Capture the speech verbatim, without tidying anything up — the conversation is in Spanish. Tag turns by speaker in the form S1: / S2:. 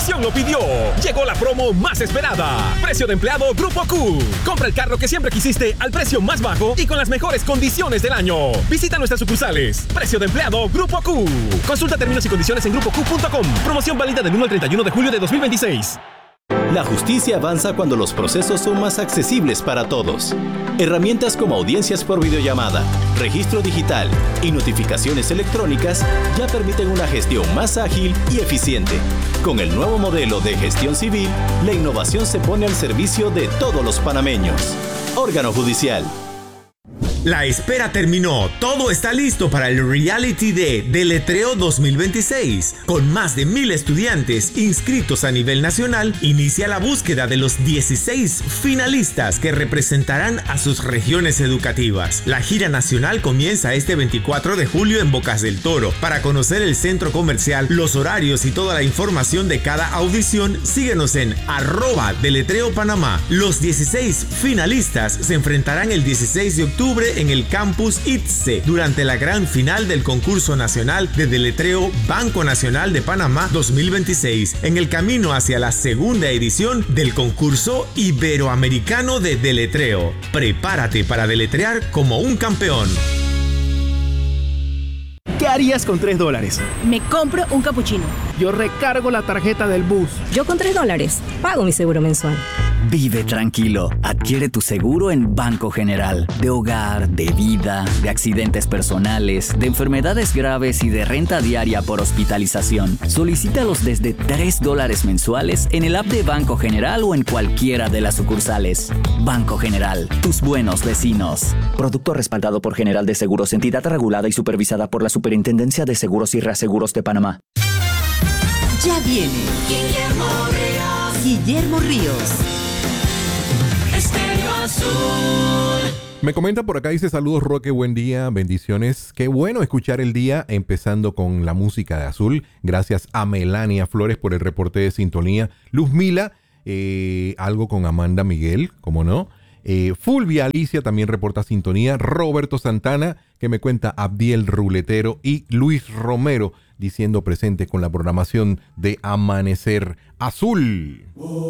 S1: generación lo pidió. Llegó la promo más esperada. Precio de empleado Grupo Q. Compra el carro que siempre quisiste al precio más bajo y con las mejores condiciones del año. Visita nuestras sucursales. Precio de empleado Grupo Q. Consulta términos y condiciones en grupo q punto com. Promoción válida del uno al treinta y uno de julio de dos mil veintiséis.
S2: La justicia avanza cuando los procesos son más accesibles para todos. Herramientas como audiencias por videollamada, registro digital y notificaciones electrónicas ya permiten una gestión más ágil y eficiente. Con el nuevo modelo de gestión civil, la innovación se pone al servicio de todos los panameños. Órgano Judicial.
S3: La espera terminó. Todo está listo para el Reality de Deletreo dos mil veintiséis. Con más de mil estudiantes inscritos a nivel nacional, inicia la búsqueda de los dieciséis finalistas que representarán a sus regiones educativas. La gira nacional comienza este veinticuatro de julio en Bocas del Toro. Para conocer el centro comercial, los horarios y toda la información de cada audición, síguenos en arroba Deletreo Panamá. Los dieciséis finalistas se enfrentarán el dieciséis de octubre en el campus I T S E durante la gran final del concurso nacional de deletreo Banco Nacional de Panamá dos mil veintiséis, en el camino hacia la segunda edición del concurso iberoamericano de deletreo. Prepárate para deletrear como un campeón.
S4: ¿Qué harías con tres dólares?
S5: Me compro un capuchino.
S4: Yo recargo la tarjeta del bus.
S5: Yo con tres dólares pago mi seguro mensual.
S6: Vive tranquilo. Adquiere tu seguro en Banco General. De hogar, de vida, de accidentes personales, de enfermedades graves y de renta diaria por hospitalización. Solicítalos desde tres dólares mensuales en el app de Banco General o en cualquiera de las sucursales. Banco General, tus buenos vecinos. Producto respaldado por General de Seguros, entidad regulada y supervisada por la Superintendencia de Seguros y Reaseguros de Panamá.
S7: Ya viene Guillermo Ríos. Guillermo Ríos. Estéreo Azul.
S8: Me comenta por acá, dice: saludos Roque, buen día, bendiciones. Qué bueno escuchar el día empezando con la música de Azul. Gracias a Melania Flores por el reporte de sintonía. Luz Mila, eh, algo con Amanda Miguel, ¿cómo no? Eh, Fulvia Alicia también reporta sintonía. Roberto Santana, que me cuenta Abdiel Ruletero, y Luis Romero diciendo presente con la programación de Amanecer Azul.